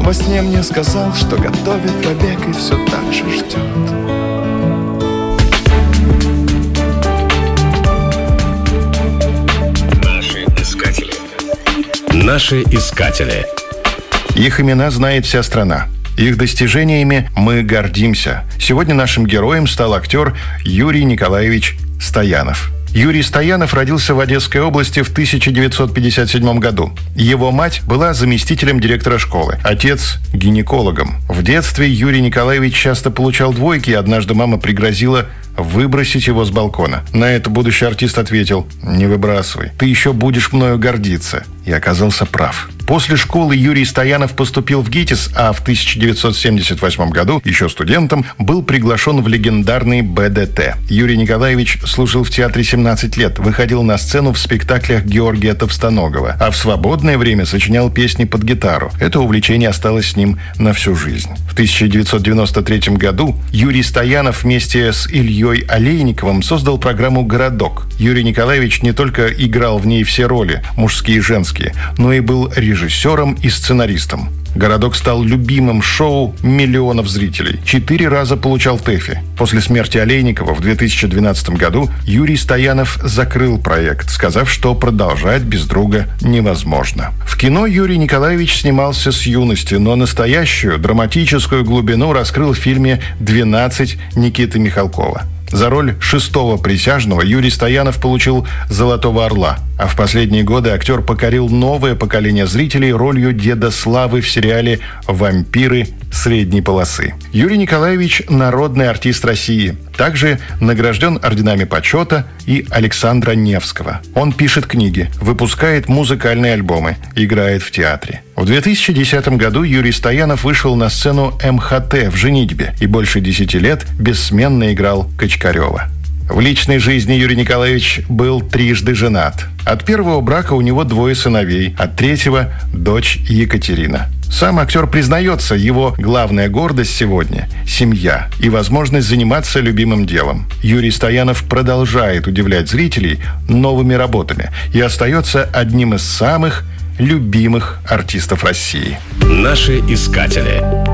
Во сне мне сказал, что готовит побег и все так же ждет. Наши искатели. Их имена знает вся страна. Их достижениями мы гордимся. Сегодня нашим героем стал актер Юрий Николаевич Стоянов. Юрий Стоянов родился в Одесской области в 1957 году. Его мать была заместителем директора школы, отец – гинекологом. В детстве Юрий Николаевич часто получал двойки, и однажды мама пригрозила выбросить его с балкона. На это будущий артист ответил: «Не выбрасывай, ты еще будешь мною гордиться». И оказался прав. После школы Юрий Стоянов поступил в ГИТИС, а в 1978 году, еще студентом, был приглашен в легендарный БДТ. Юрий Николаевич служил в театре 17 лет, выходил на сцену в спектаклях Георгия Товстоногова, а в свободное время сочинял песни под гитару. Это увлечение осталось с ним на всю жизнь. В 1993 году Юрий Стоянов вместе с Ильей Олейниковым создал программу «Городок». Юрий Николаевич не только играл в ней все роли, мужские и женские, но и был режиссером и сценаристом. «Городок» стал любимым шоу миллионов зрителей. 4 раза получал ТЭФИ. После смерти Олейникова в 2012 году Юрий Стоянов закрыл проект, сказав, что продолжать без друга невозможно. В кино Юрий Николаевич снимался с юности, но настоящую драматическую глубину раскрыл в фильме «12» Никиты Михалкова. За роль 6-го присяжного Юрий Стоянов получил «Золотого орла», а в последние годы актер покорил новое поколение зрителей ролью деда Славы в сериале «Вампиры средней полосы». Юрий Николаевич – народный артист России. Также награжден орденами почета и Александра Невского. Он пишет книги, выпускает музыкальные альбомы, играет в театре. В 2010 году Юрий Стоянов вышел на сцену МХТ в «Женитьбе» и больше 10 лет бессменно играл Качкарева. В личной жизни Юрий Николаевич был трижды женат. От первого брака у него 2 сыновей, от третьего – дочь Екатерина. Сам актер признается, его главная гордость сегодня – семья и возможность заниматься любимым делом. Юрий Стоянов продолжает удивлять зрителей новыми работами и остается одним из самых любимых артистов России. Наши искатели.